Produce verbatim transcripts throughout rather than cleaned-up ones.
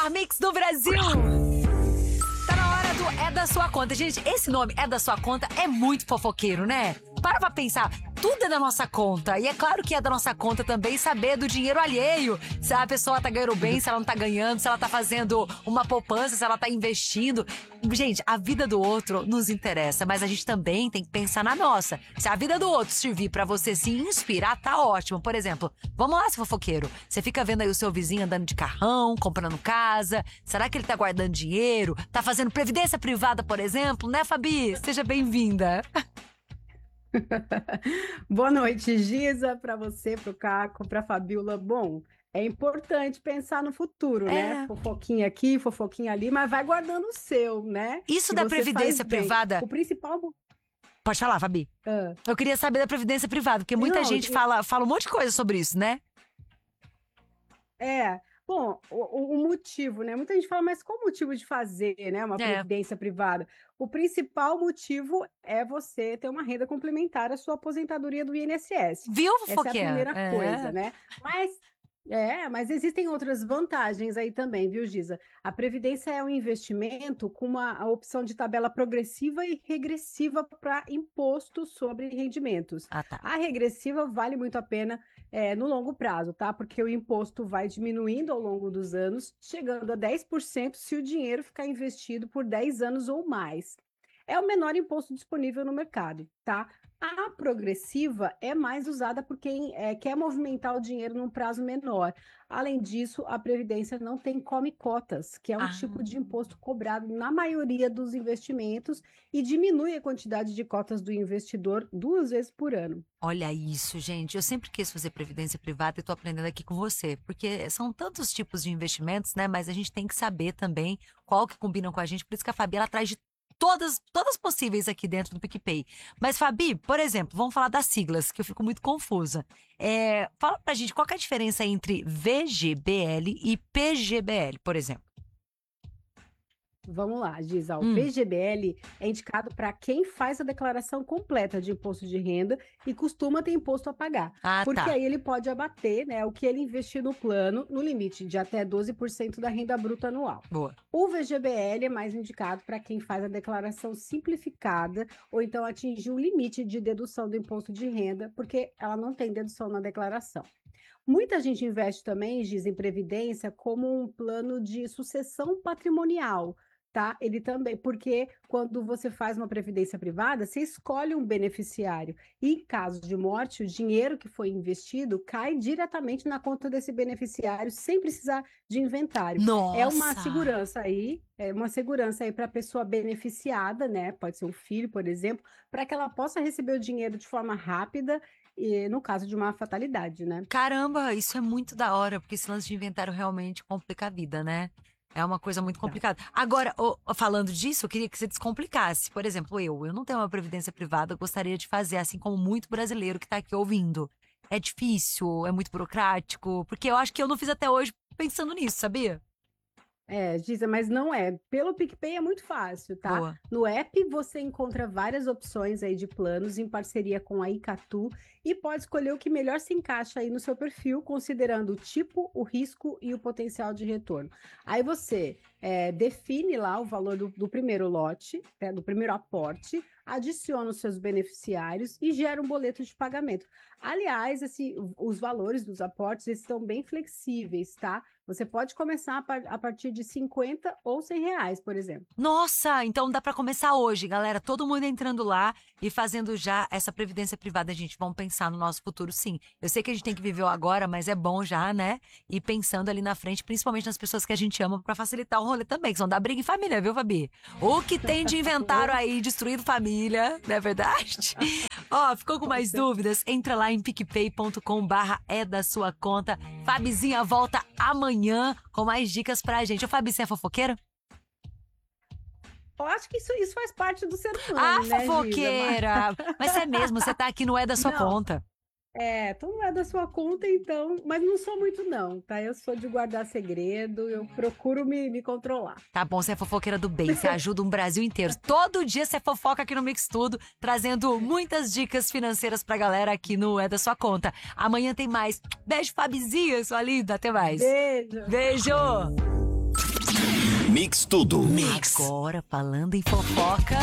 melhor mix do Brasil. Tá na hora do É da Sua Conta. Gente, esse nome, É da Sua Conta, é muito fofoqueiro, né? Para pra pensar, tudo é da nossa conta. E é claro que é da nossa conta também saber do dinheiro alheio. Se a pessoa tá ganhando bem, se ela não tá ganhando, se ela tá fazendo uma poupança, se ela tá investindo. Gente, a vida do outro nos interessa, mas a gente também tem que pensar na nossa. Se a vida do outro servir pra você se inspirar, tá ótimo. Por exemplo, vamos lá, seu fofoqueiro. Você fica vendo aí o seu vizinho andando de carrão, comprando casa. Será que ele tá guardando dinheiro? Tá fazendo previdência privada, por exemplo, né, Fabi? Seja bem-vinda. Boa noite, Giza, para você, para o Caco, para a Fabiola. Bom, é importante pensar no futuro, É. né? Fofoquinha aqui, fofoquinha ali, mas vai guardando o seu, né? Isso Que da você previdência faz bem. privada. O principal. Pode falar, Fabi. Ah, Eu queria saber da previdência privada, porque muita Não, gente e- fala, fala um monte de coisa sobre isso, né? é. Bom, o, o- o motivo, né? Muita gente fala, mas qual o motivo de fazer, né, uma É. previdência privada? O principal motivo é você ter uma renda complementar à sua aposentadoria do I N S S. Viu, Essa é a fofoqueira? primeira É. coisa, né? Mas é, mas existem outras vantagens aí também, viu, Giza? A previdência é um investimento com uma a opção de tabela progressiva e regressiva para imposto sobre rendimentos. Ah, tá. A regressiva vale muito a pena é, no longo prazo, tá? Porque o imposto vai diminuindo ao longo dos anos, chegando a dez por cento se o dinheiro ficar investido por dez anos ou mais. É o menor imposto disponível no mercado, tá? A progressiva é mais usada por quem é, quer movimentar o dinheiro num prazo menor. Além disso, a Previdência não tem come-cotas, que é um Ah. tipo de imposto cobrado na maioria dos investimentos e diminui a quantidade de cotas do investidor duas vezes por ano. Olha isso, gente. Eu sempre quis fazer previdência privada e tô aprendendo aqui com você. Porque são tantos tipos de investimentos, né? Mas a gente tem que saber também qual que combina com a gente. Por isso que a Fabi, ela traz de todas, todas possíveis aqui dentro do PicPay. Mas, Fabi, por exemplo, vamos falar das siglas, que eu fico muito confusa. É, fala pra gente qual que é a diferença entre V G B L e P G B L, por exemplo. Vamos lá, Giza. O Hum. P G B L é indicado para quem faz a declaração completa de imposto de renda e costuma ter imposto a pagar. Ah, Porque tá. aí ele pode abater, né, o que ele investir no plano no limite de até doze por cento da renda bruta anual. Boa. O V G B L é mais indicado para quem faz a declaração simplificada ou então atingir o limite de dedução do imposto de renda, porque ela não tem dedução na declaração. Muita gente investe também, Giz, em previdência como um plano de sucessão patrimonial. Tá? Ele também, porque quando você faz uma previdência privada, você escolhe um beneficiário. E em caso de morte, o dinheiro que foi investido cai diretamente na conta desse beneficiário, sem precisar de inventário. Nossa! É uma segurança aí, é uma segurança aí para a pessoa beneficiada, né? Pode ser um filho, por exemplo, para que ela possa receber o dinheiro de forma rápida. E no caso de uma fatalidade, né? Caramba, isso é muito da hora, porque esse lance de inventário realmente complica a vida, né? É uma coisa muito complicada. Agora, ô, ô, falando disso, eu queria que você descomplicasse. Por exemplo, eu, eu não tenho uma previdência privada, eu gostaria de fazer, assim como muito brasileiro que tá aqui ouvindo. É difícil, é muito burocrático, porque eu acho que eu não fiz até hoje pensando nisso, sabia? É, Giza, mas não é. Pelo PicPay é muito fácil, tá? Boa. No app você encontra várias opções aí de planos em parceria com a Icatu e pode escolher o que melhor se encaixa aí no seu perfil, considerando o tipo, o risco e o potencial de retorno. Aí você é, define lá o valor do, do primeiro lote, né, do primeiro aporte, adiciona os seus beneficiários e gera um boleto de pagamento. Aliás, esse, os valores dos aportes estão bem flexíveis, tá? Você pode começar a, par a partir de cinquenta ou cem reais, por exemplo. Nossa, então dá pra começar hoje, galera. Todo mundo entrando lá e fazendo já essa previdência privada, gente. Vamos pensar no nosso futuro, sim. Eu sei que a gente tem que viver o agora, mas é bom já, né? E pensando ali na frente, principalmente nas pessoas que a gente ama, pra facilitar o rolê também, que são da briga em família, viu, Fabi? O que tem de inventário aí, destruindo família, não é verdade? Ó, ficou com mais dúvidas? Entra lá em picpay ponto com barra é da sua conta. Fabizinha volta amanhã com mais dicas pra gente. Ô, Fabi, você é fofoqueira? Eu acho que isso, isso faz parte do ser humano, Ah, né, Giza? fofoqueira! Mas você é mesmo, você tá aqui no É da Sua Não. Conta. É, tu não é da sua conta, então, mas não sou muito não, tá? Eu sou de guardar segredo, eu procuro me, me controlar. Tá bom, você é fofoqueira do bem, você ajuda um Brasil inteiro. Todo dia você fofoca aqui no Mix Tudo, trazendo muitas dicas financeiras pra galera aqui no É da Sua Conta. Amanhã tem mais. Beijo, Fabizinha, sua linda, até mais. Beijo! Beijo! Mix Tudo. Mix. Agora, falando em fofoca.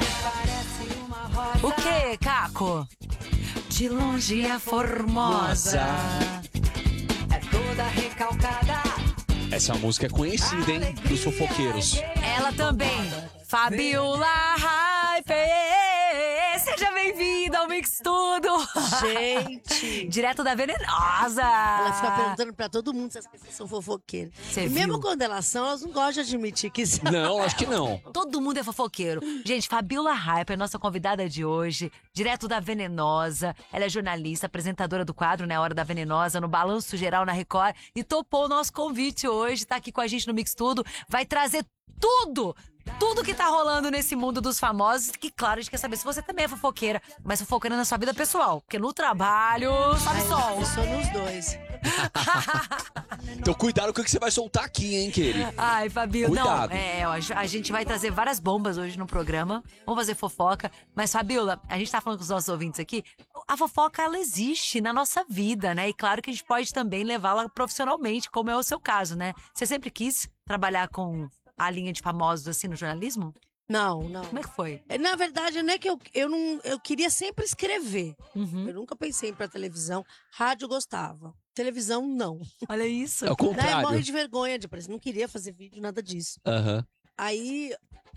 O que, Caco? De longe é formosa. É toda recalcada. Essa música é conhecida, hein? Dos fofoqueiros. Ela também. Fabiola Hype. Seja bem-vinda ao Mix Tudo. Gente. Direto da Venenosa. Ela fica perguntando pra todo mundo se as pessoas são fofoqueiras. Cê E viu? mesmo quando elas são, elas não gostam de admitir que são. Não, acho que não. Todo mundo é fofoqueiro. Gente, Fabiola Hype é nossa convidada de hoje, direto da Venenosa. Ela é jornalista, apresentadora do quadro, né, Hora da Venenosa, no Balanço Geral na Record. E topou o nosso convite hoje, tá aqui com a gente no Mix Tudo. Vai trazer tudo, tudo que tá rolando nesse mundo dos famosos. Que, claro, a gente quer saber se você também é fofoqueira, mas fofoqueira na sua vida pessoal. Porque no trabalho, sobe sol. Eu sou nos dois. Então cuidado com o que você vai soltar aqui, hein, querido? Ai, Fabio, Cuidado. não, é, ó, a gente vai trazer várias bombas hoje no programa. Vamos fazer fofoca. Mas, Fabiola, a gente tá falando com os nossos ouvintes aqui. A fofoca, ela existe na nossa vida, né? E claro que a gente pode também levá-la profissionalmente, como é o seu caso, né? Você sempre quis trabalhar com a linha de famosos, assim, no jornalismo? Não, não. Como é que foi? Na verdade, não é que eu, eu não. Eu queria sempre escrever. Uhum. Eu nunca pensei em ir pra televisão. Rádio eu gostava. Televisão, não. Olha isso. É o Daí eu contrário. morri de vergonha, de não queria fazer vídeo, nada disso. Aham. Aí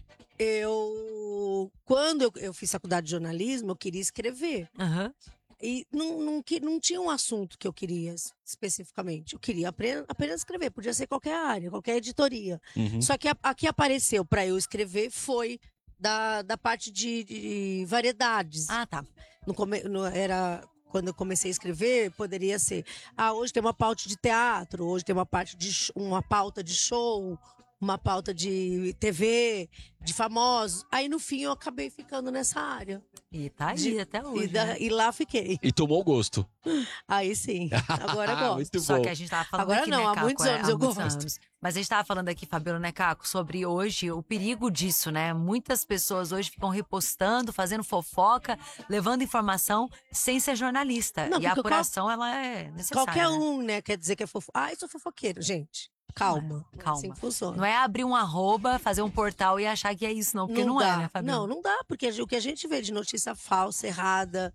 eu. Quando eu, eu fiz faculdade de jornalismo, eu queria escrever. Aham. E não, não, que- não tinha um assunto que eu queria es- especificamente. Eu queria apre- apenas escrever. Podia ser qualquer área, qualquer editoria. Uhum. Só que a, a que apareceu para eu escrever foi da, da parte de, de variedades. Ah, tá. No come- no- era quando eu comecei a escrever, poderia ser. Ah, hoje tem uma pauta de teatro, hoje tem uma parte de sh- uma pauta de show, uma pauta de T V, de famosos. Aí no fim eu acabei ficando nessa área. E tá aí De- até hoje, E, da- né? e lá fiquei. E tomou gosto. Aí sim. Agora eu gosto. Muito Só bom. que a gente tava falando Agora aqui, não, né, há Caco? muitos É, anos há eu muitos gosto. anos. Mas a gente tava falando aqui, Fabiola, né, Caco, sobre hoje o perigo disso, né? Muitas pessoas hoje ficam repostando, fazendo fofoca, levando informação sem ser jornalista. Não, e a porque qual- apuração, ela é necessária. Qualquer né? um, né, quer dizer que é fofo. Ah, eu sou fofoqueiro, gente. Calma. Não é, calma. Assim que funciona. Não é abrir um arroba, fazer um portal e achar que é isso, não. Porque não, dá. é, né, Fabiola? Não, não dá, porque a gen- o que a gente vê de notícia falsa, errada,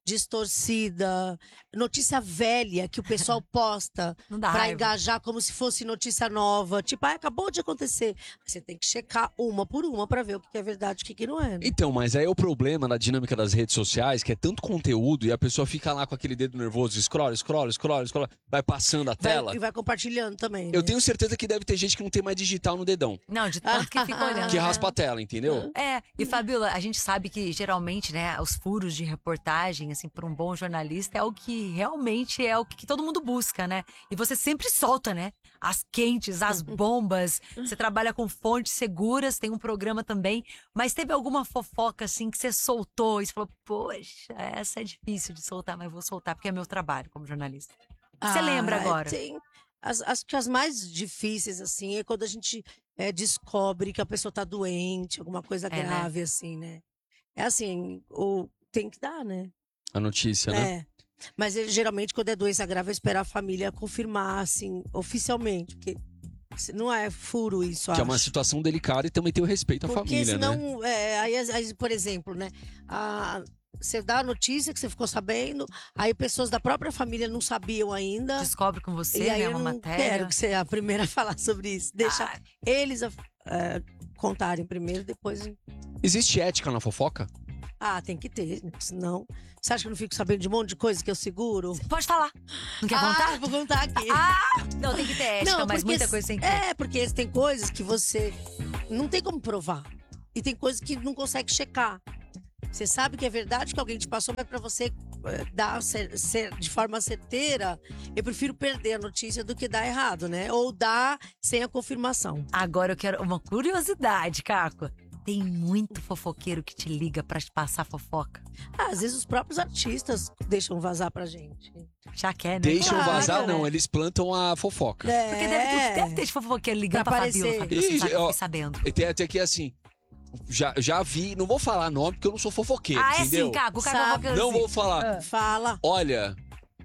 distorcida, notícia velha que o pessoal posta Não dá pra raiva. engajar como se fosse notícia nova. Tipo, ah, acabou de acontecer. Você tem que checar uma por uma pra ver o que é verdade e o que que não é. né? Então, mas aí é o problema na dinâmica das redes sociais, que é tanto conteúdo e a pessoa fica lá com aquele dedo nervoso, scroll, scroll, scroll, scroll, vai passando a Vai- tela. e vai compartilhando também. Eu né? tenho certeza que deve ter gente que não tem mais digital no dedão, Não, de tanto que fica olhando. que né? raspa a tela, entendeu? É, e Fabiola, a gente sabe que geralmente, né, os furos de reportagem, assim, para um bom jornalista é o que realmente é o que todo mundo busca, né? E você sempre solta, né? As quentes, as bombas. Você trabalha com fontes seguras, tem um programa também. Mas teve alguma fofoca, assim, que você soltou e você falou, poxa, essa é difícil de soltar, mas eu vou soltar porque é meu trabalho como jornalista. Você lembra Ah, agora? Tem. As, acho que as mais difíceis, assim, é quando a gente é, descobre que a pessoa tá doente, alguma coisa É, né? grave, assim, né? É assim, o, tem que dar, né? A notícia, né? É. Mas eh, geralmente, quando é doença grave, é esperar a família confirmar, assim, oficialmente. Porque se- não é furo isso, Que é acho. uma situação delicada e também tem o respeito à Porque família, né? senão, é, aí, aí, por exemplo, né? A, você dá a notícia que você ficou sabendo, aí pessoas da própria família não sabiam ainda. Descobre com você, E aí né, eu uma não matéria. quero que você é a primeira a falar sobre isso. Deixa Ah. eles a- é, contarem primeiro, depois. Existe ética na fofoca? Ah, tem que ter, né? Senão. Você acha que eu não fico sabendo de um monte de coisa que eu seguro? Pode falar. Não quer ah, contar? vou contar aqui. Ah, não, tem que ter ética, Não, mas porque muita coisa tem que ter. É, porque tem coisas que você não tem como provar. E tem coisas que não consegue checar. Você sabe que é verdade que alguém te passou, mas pra você eh, dar cer- cer- de forma certeira, eu prefiro perder a notícia do que dar errado, né? Ou dar sem a confirmação. Agora eu quero uma curiosidade, Caco. Tem muito fofoqueiro que te liga pra te passar fofoca. Ah, às vezes os próprios artistas deixam vazar pra gente. Já quer, né? Deixam Claro, vazar, né? não. Eles plantam a fofoca. É, Porque deve, ter- deve ter de fofoqueiro ligando Pra pra, Fabiola. aparecer. Fabiola, você Ih, sabe que eu ó, fiquei sabendo. E tem até que assim. Já, já vi, não vou falar nome porque eu não sou fofoqueiro, Ah, é entendeu? sim, Caco. O Caco é Sabe. fofoqueiro. Não sim. vou falar. Fala. Olha,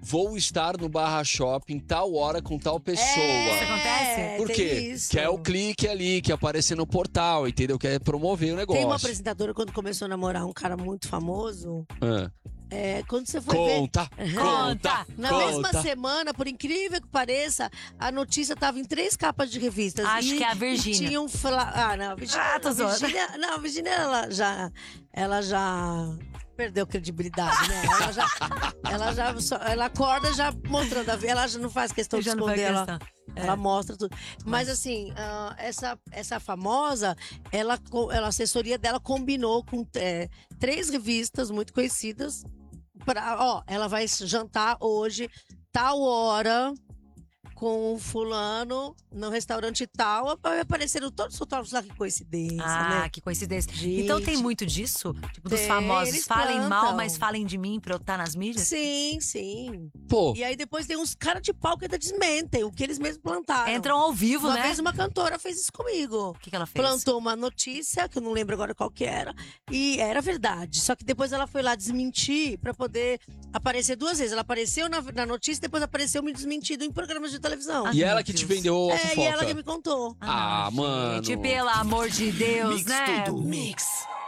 vou estar no Barra Shopping tal hora com tal pessoa. Isso acontece? É, Por tem quê? isso. Quer o clique ali, quer aparecer no portal, entendeu? Quer promover o negócio. Tem uma apresentadora, quando começou a namorar um cara muito famoso, Ah. é, quando você foi ver... Conta, conta, Na conta. mesma semana, por incrível que pareça, a notícia estava em três capas de revistas. Acho e, que é a e Virgínia. tinham fala... Ah, não, a Virgínia, Ah, tô a zoando. Virgínia, não, a Virgínia, ela já, ela já perdeu credibilidade, né? Ela já, ela já, só- ela acorda já mostrando, a, ela já não faz questão de Já não vai esconder, ela, questão. É. ela mostra tudo. Mas assim, ah, essa, essa famosa, ela, co- ela, a assessoria dela combinou com é, três revistas muito conhecidas. Pra, ó, ela vai jantar hoje, tal hora, com o fulano, no restaurante tal. Vai aparecendo todos os fotógrafos lá, que coincidência, Ah, né? que coincidência. Gente. Então tem muito disso? Tipo, dos Tem, famosos. eles Falem mal, plantam. mas falem de mim pra eu estar nas mídias? Sim, sim. Pô, E aí depois tem uns caras de pau que ainda desmentem o que eles mesmos plantaram. Entram ao vivo, Uma né? vez uma cantora fez isso comigo. O que, que ela fez? Plantou uma notícia, que eu não lembro agora qual que era, e era verdade. Só que depois ela foi lá desmentir pra poder aparecer duas vezes. Ela apareceu na, na notícia e depois apareceu me desmentido em programas de televisão. Ah, e meu ela que te Deus. vendeu a é, fofoca. e ela que me contou. Ah, mano. Gente, pelo amor de Deus, Mix né? tudo. Mix.